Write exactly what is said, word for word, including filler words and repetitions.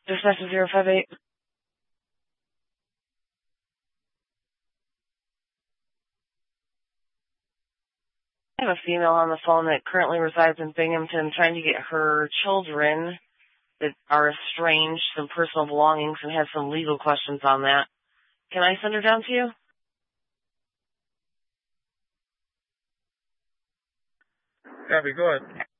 Dispatcher zero five eight. I have a female on the phone that currently resides in Binghamton trying to get her children that are estranged some personal belongings and has some legal questions on that. Can I send her down to you? Copy, go ahead.